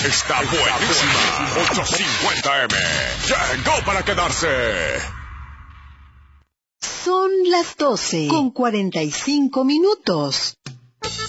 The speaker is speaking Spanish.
Está buenísima. 850M. Llegó para quedarse. Son las 12:45.